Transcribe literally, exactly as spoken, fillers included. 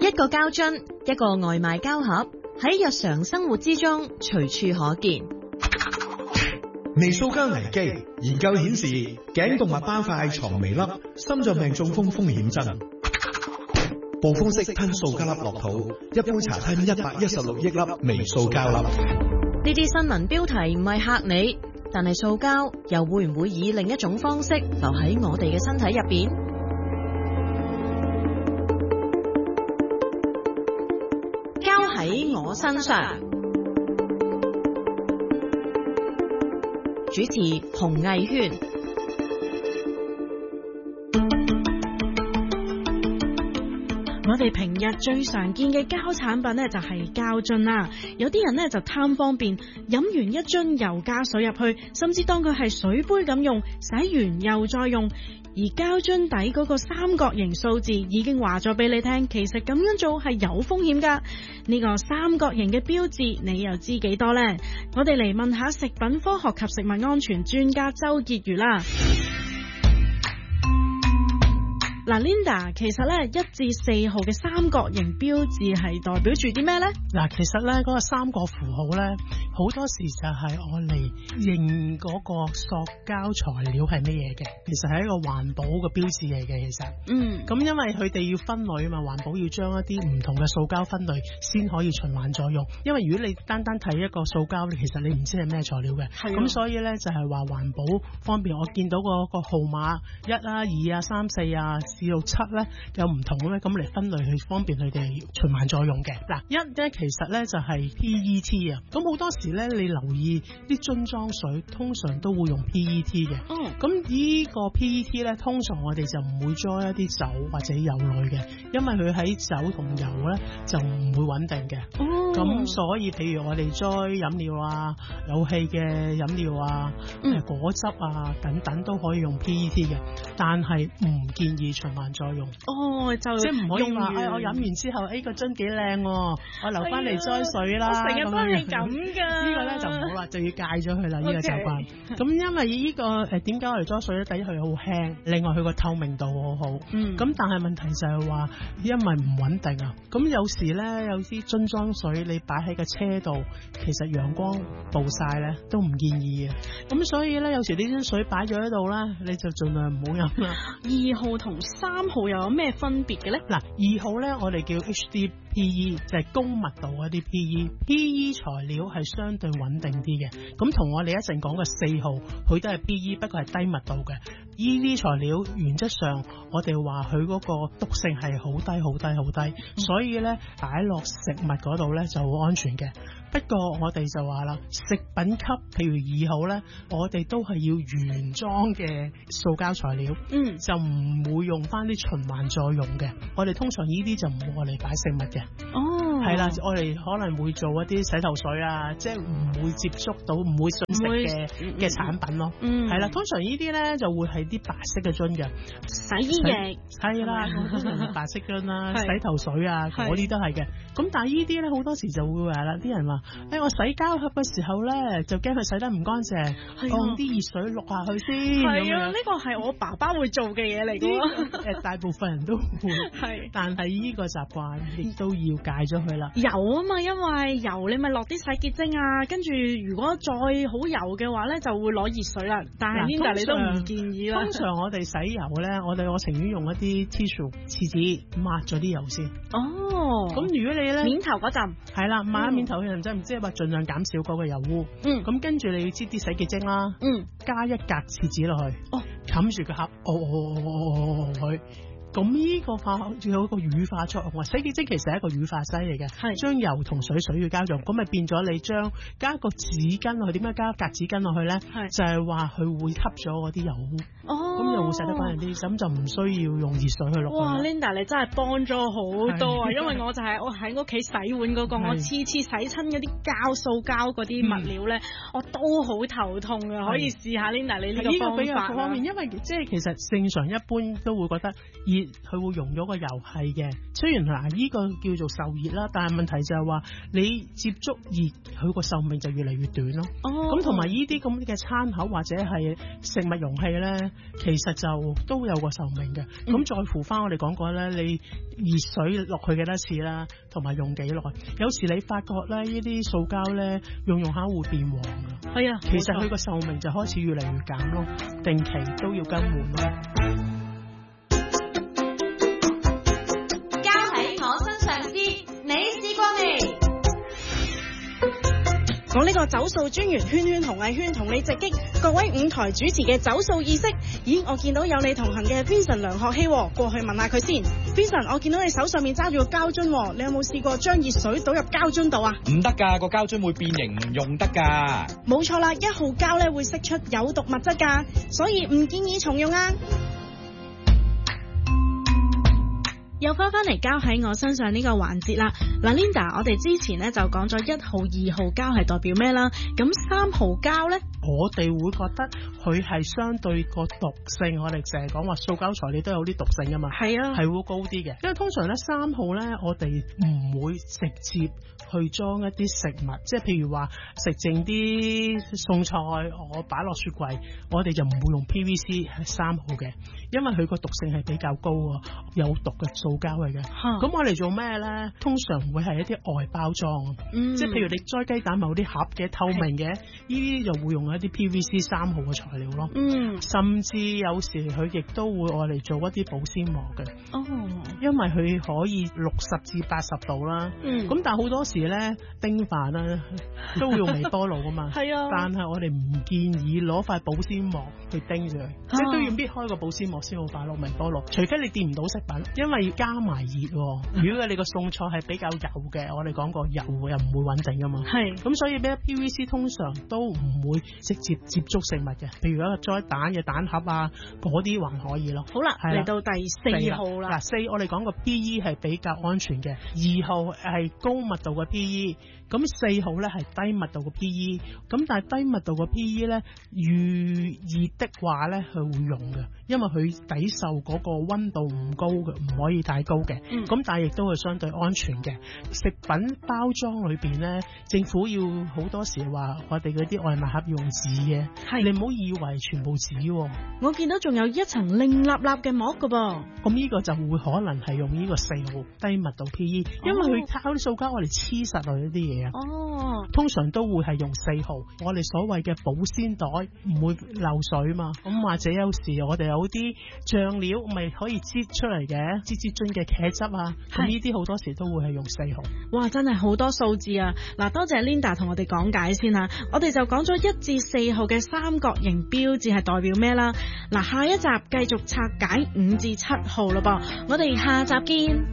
一個膠樽，一個外賣膠盒，喺日常生活之中隨處可見。 微塑膠危機研究顯示，頸動脈斑塊藏微粒，心臟病中風風險增。暴風式吞塑膠粒落肚，一杯茶吞一百一十六億粒微塑膠粒。 呢啲新聞標題唔係嚇你，但係塑膠又會唔會以另一種方式留喺我哋嘅身體入邊？膠喺我身上。主持洪藝軒。 我哋平日最常見嘅膠產品呢，就係膠樽啦。有啲人呢，就貪方便，飲完一樽又加水入去，甚至當佢係水杯咁用，洗完又再用。而膠樽底嗰個三角形數字已經話咗俾你聽，其實咁樣做係有風險噶。呢個三角形嘅標誌，你又知幾多呢？我哋嚟問下食品科學及食物安全專家周潔如啦。嗱 ，Linda， 其實咧一至四號嘅三角形標誌係代表住啲咩咧？ 嗱，其實咧嗰個三角符號咧，好多時就係我嚟認嗰個塑膠材料係乜嘢嘅。其實係一個環保嘅標誌嚟嘅，其實。嗯。咁因為佢哋要分類啊嘛，環保要將一啲唔同嘅塑膠分類，先可以循環再用。因為如果你單單睇一個塑膠，其實你唔知係咩材料嘅。係。咁所以咧就係話環保方面，我見到個個號碼一啊、二啊、三四啊。四六七咧有唔同咧，咁嚟分類去方便佢哋循環再用嘅。嗱，一咧其實咧就係 P E T 啊，咁好多時咧你留意啲樽裝水通常都會用 P E T 嘅。哦，咁呢個 P E T 咧通常我哋就唔會裝一啲酒或者油類嘅，因為佢喺酒同油咧就唔會穩定嘅。哦，咁所以譬如我哋裝飲料啊、有氣嘅飲料啊、嗯、果汁啊等等都可以用 P E T 嘅，但係唔建議循環再用。哦，就即係唔可以話，哎，我飲完之後，哎個樽幾靚，我留翻嚟裝水啦。我成日都係咁噶。呢個咧就唔好啦，就要戒咗佢啦。呢個習慣。咁因為呢個誒點解我嚟裝水咧？第一佢好輕，另外佢個透明度好好。嗯。咁但係問題就係話，因為唔穩定啊。咁有時咧有啲樽裝水你擺喺個車度，其實陽光暴曬咧都唔建議嘅。咁所以咧有時呢樽水擺咗喺度咧，你就盡量唔好飲啦。二號同三號又有咩分別嘅咧？嗱，二號咧我哋叫 H D P E， 就係高密度嗰啲 P E。P E 材料係相對穩定啲嘅，咁同我哋一陣講嘅四號，佢都係 P E， 不過係低密度嘅。呢啲材料原則上我哋話佢嗰個毒性係好低好低好低，嗯、所以咧擺落食物嗰度咧就好安全嘅。不過我哋就話啦，食品級譬如二號咧，我哋都係要原裝嘅塑膠材料，嗯，就唔會用翻啲循環再用嘅。我哋通常呢啲就唔會我哋擺食物嘅。哦，係啦，我哋可能會做一啲洗頭水啊，即係唔會接觸到唔會進食嘅嘅產品咯。嗯，係啦，通常呢啲咧就會係啲白色嘅樽嘅洗衣液，係啦，白色樽啦，洗頭水啊，嗰啲都係嘅。咁但係呢啲咧好多時就會話啦，啲人話。誒、哎，我洗膠盒嘅時候咧，就驚佢洗得唔乾淨，放啲熱水渌下去先。係啊，呢個係我爸爸會做嘅嘢嚟嘅。誒，大部分人都會，係，但係呢個習慣亦都要戒咗佢啦。油啊嘛，因為油你咪落啲洗潔精啊，跟住如果再好油嘅話咧，就會攞熱水啦。但係 Linda 你都唔建議啦。通常我哋洗油咧，我哋我情願用一啲 tissue 廁紙抹咗啲油先。哦，咁如果你咧面頭嗰陣係啦，抹面頭嘅人真係唔知。即係話盡量減少嗰個油污，嗯，咁跟住你要擠啲洗潔精啦，嗯，加一格廁紙落去，哦，冚住個盒，哦哦哦哦哦佢。咁呢個化仲有一個乳化作用，洗潔精其實係一個乳化劑嚟嘅，係將油同水水要交融，咁咪變咗你將加個紙巾落去，點解加格紙巾落去咧？係就係話佢會吸咗嗰啲油污，哦，咁又會洗得乾淨啲，咁就唔需要用熱水去落。哇 ，Linda 你真係幫咗好多啊！因為我就係、是、我喺屋企洗碗嗰、那個，我次次洗親嗰啲膠塑膠嗰啲物料咧、嗯，我都好頭痛啊！可以試下 Linda 你呢個方法。呢個比較方便，因為即係其實正常一般都會覺得熱熱佢會溶咗個油係嘅。雖然嗱呢個叫做受熱啦，但係問題就係話你接觸熱，佢個壽命就越嚟越短咯。咁同埋呢啲咁嘅餐口或者係食物容器咧，其實就都有個壽命嘅。咁、嗯、在乎翻我哋講過咧，你熱水落去幾多次啦，同埋用幾耐。有時你發覺咧，呢啲塑膠咧用用下會變黃㗎。係啊，其實佢個壽命就開始越嚟越減咯，定期都要更換咯。 交喺我身上試，你試過未？ 我呢個走數專員圈圈同藝圈同你直擊各位舞台主持嘅走數意識。咦，我見到有你同行嘅 Vincent 梁學希，過去問下佢先。Vincent， 我見到你手上面揸住個膠樽，你有冇試過將熱水倒入膠樽度啊？ 唔得噶，個膠樽會變形，唔用得噶。 冇錯啦，一號膠咧會釋出有毒物質噶，所以唔建議重用啊。又翻返嚟交喺我身上呢個環節啦。嗱 Linda， 我哋之前咧就講咗一號、二號膠係代表咩啦？咁三號膠咧， 我哋會覺得佢係相對個毒性，我哋成日講話塑膠材料都有啲毒性噶嘛。係啊，係會高啲嘅。因為通常咧三號咧，我哋唔會直接去裝一啲食物，即係譬如話食剩啲餸菜，我擺落雪櫃，我哋就唔會用 P V C 係三號嘅，因為佢個毒性係比較高啊，有毒嘅塑膠嚟嘅。咁我哋做咩咧？通常會係一啲外包裝，嗯、即係譬如你栽雞蛋某啲盒嘅透明嘅，呢啲就會用一啲 P V C 三號嘅材料咯。嗯，甚至有時佢亦都會愛嚟做一啲保鮮膜嘅。哦，因為佢可以六十至八十度啦。嗯，咁但係好多時咧叮飯啦都會用微波爐噶嘛。係啊，但係我哋唔建議攞塊保鮮膜去叮住佢，即係都要搣開個保鮮膜先好擺落微波爐，除非你掂唔到食品，因為加埋熱。如果你個餸菜係比較油嘅，我哋講過油又唔會穩定噶嘛。係，咁所以咧 P V C 通常都唔會直接接觸食物嘅，譬如一個栽蛋嘅蛋盒啊，嗰啲還可以咯。好啦，嚟到第四號啦。嗱，四我哋講個 P E 係比較安全嘅，二號係高密度嘅 P E， 咁四號咧係低密度嘅 P E， 咁但係低密度嘅 P E 咧遇熱的話咧佢會溶嘅，因為佢抵受嗰個溫度唔高嘅，唔可以太高嘅。咁、嗯、但係亦都係相對安全嘅。食品包裝裏邊咧，政府要好多時話我哋嗰啲外賣盒用紙嘅，係你唔好以為全部紙、哦。我見到仲有一層靚立立嘅膜噶噃。咁呢個就會可能係用呢個四號低密度 P E，、哦、因為佢靠啲塑膠我哋黐實落一啲嘢啊。哦，通常都會係用四號，我哋所謂嘅保鮮袋唔會漏水嘛。咁或者有時我哋有啲醬料咪可以擠出嚟嘅，擠擠樽嘅茄汁啊，咁呢啲好多時都會係用四號。哇，真係好多數字啊！嗱，多謝 Linda 同我哋講解先啦。我哋就講咗一至四號嘅三角形標誌係代表咩啦？嗱，下一集繼續拆解五至七號咯噃，我哋下集見。